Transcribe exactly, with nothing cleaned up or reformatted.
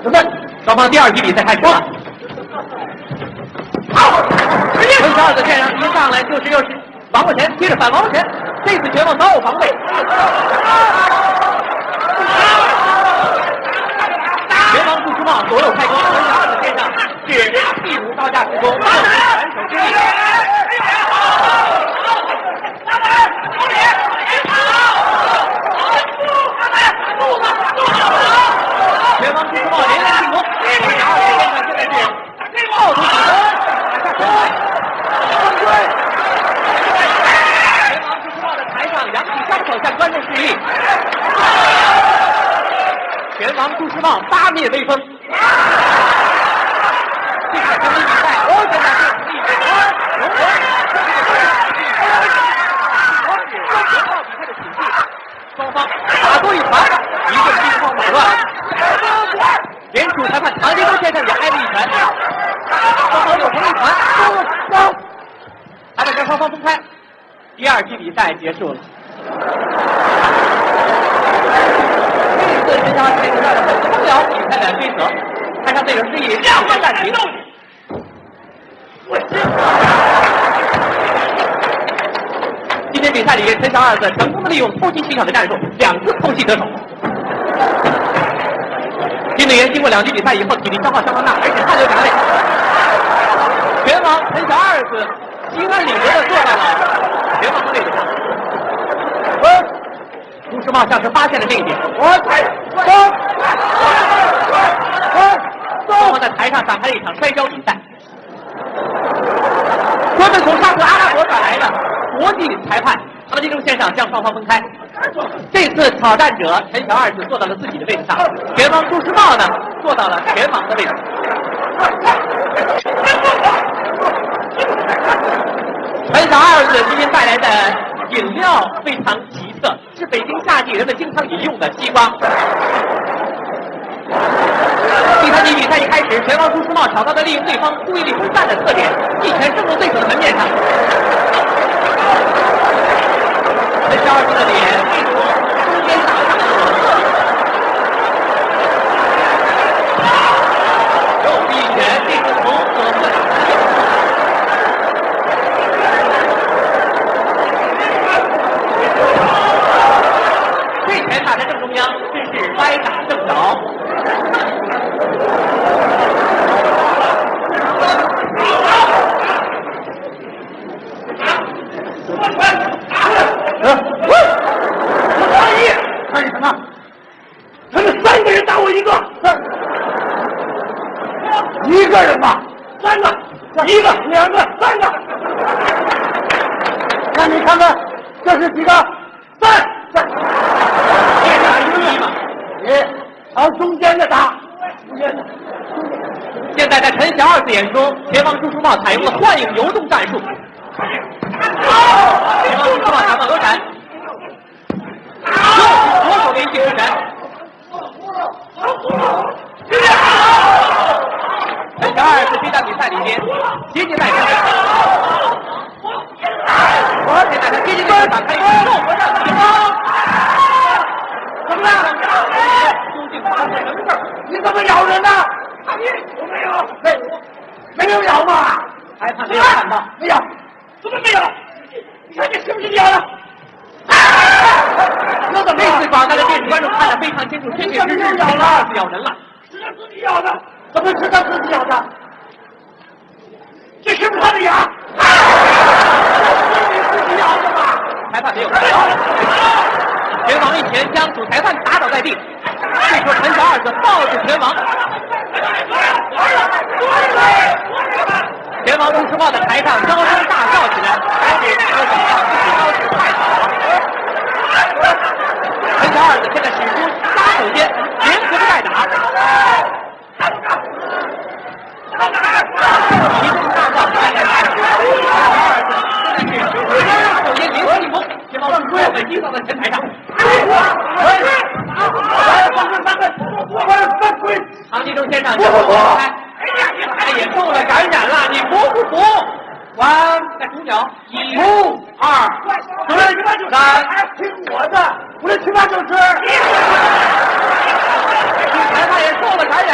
准备，双方第二局比赛开始了。好，陈小二的线上一上来就是又是往过前，接着反往过前，这次全往高后防卫。拳王朱时茂左右开弓，陈小二的线上是譬如高架之弓，反手之力。拳王朱时茂连连进攻，陈小二的线上现在是后头起攻，往下冲。拳王朱时茂的台上扬起双手向观众示意。拳王朱时茂八面威风。这场拳击比赛，我现在是力比荣荣。双方打作一团，一阵兵荒马乱。联署裁判唐金东先生也挨了一拳，双方又成一团。裁判将双方分开，第二局比赛结束了。这次陈小二开始了很无聊比赛的规则，台上队友示意两分暂停。今天比赛里，陈小二子成功的利用偷袭技巧的战术，两次偷袭得手。运动员经过两局比赛以后，体力消耗相当大，而且汗流浃背。拳王陈小二子心安理得的坐到了拳王的位置上。朱时茂像是发现了这一点，我踩双双方在台上展开了一场摔跤比赛。专门从沙特阿拉伯转来的国际裁判唐金东先生将双方分开。这次挑战者陈小二子坐到了自己的位置上，拳王朱时茂呢坐到了拳王的位置。陈小二子今天带来的饮料非常奇特，是北京夏季人们经常饮用的西瓜。第三局比赛一开始，拳王朱时茂巧妙地利用对方注意力分散的特点，一拳射入对手的门面上。陈小二子的脸被从中间打上了左侧，又是一拳，这次从左侧打上右侧。这拳打在正中央，真是歪打正着。抗议什么？他们三个人打我一个，一个人吧？三个，一个，两个，三个。那你看看，这是几个？三三。越打越远嘛。你朝中间的打，中间的。现在在陈小二子眼中，拳王朱时茂采用了幻影游动战术。拳王朱时茂想到鹅闪。左手连续出拳，陈小二子这场比赛里边节节带开，而且在他接近对手还有肉和让提高，怎么样？究竟发生什么事？你怎么咬人呢？我没有，没没有咬嘛？裁判没有看到，没有，怎么没有？你看你是不是咬了？这怎么这次广大的电视观众看得非常清楚，确确实实是咬了，二次咬人了，是他自己咬的，怎么是他自己咬的？这是不是他的牙？是你自己咬的吧？裁判没有看到，拳王一拳将主裁判打倒在地。这时候陈小二子抱住拳王，拳王朱时茂的台上高声大笑起来，开始说什么自己招式太好了。陈小二子现在使出杀手锏，联合的代打，齐声大叫，陈小二子现在是杀手锏联合进攻，拳王朱时茂被击倒在拳台上。唐金东先生将我放开，他也受了感染了，你服不服？完，再数秒，一、二、三，听我的，不能听他就是。裁判也受了感染。